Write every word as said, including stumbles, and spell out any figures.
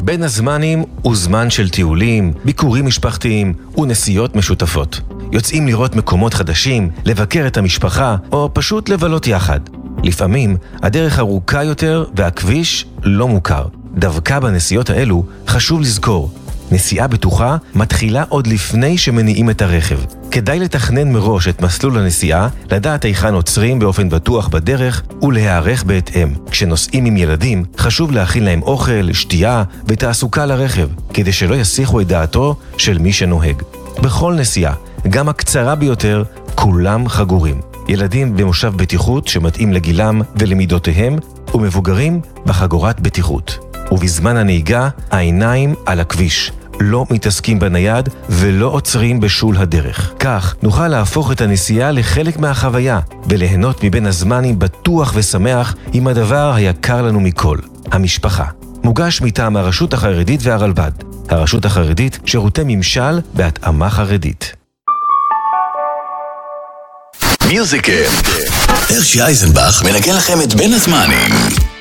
בין הזמנים הוא זמן של טיולים, ביקורים משפחתיים ונסיעות משותפות. יוצאים לראות מקומות חדשים, לבקר את המשפחה או פשוט לבלות יחד. לפעמים הדרך ארוכה יותר והכביש לא מוכר. דווקא בנסיעות האלו חשוב לזכור, נסיעה בטוחה מתחילה עוד לפני שמניעים את הרכב. כדאי לתכנן מראש את מסלול הנסיעה, לדעת היכן עוצרים באופן בטוח בדרך ולהיערך בהתאם. כשנוסעים עם ילדים, חשוב להכין להם אוכל, שתייה ותעסוקה לרכב, כדי שלא יסיחו את דעתו של מי שנוהג. בכל נסיעה, גם הקצרה ביותר, כולם חגורים. ילדים במושב בטיחות שמתאים לגילם ולמידותיהם, ומבוגרים בחגורת בטיחות. ובזמן הנהיגה, העיניים על הכביש. לא מתעסקים בנייד ולא עוצרים בשול הדרך. כך נוכל להפוך את הנסיעה לחלק מהחוויה וליהנות מבין הזמנים בטוח ושמח עם הדבר היקר לנו מכל, המשפחה. מוגש מטעם הרשות החרדית והרלב"ד. הרשות החרדית, שירותי ממשל בהתאמה חרדית. מיוזיקל. הרשי אייזנבך מנגן לכם את בין הזמנים.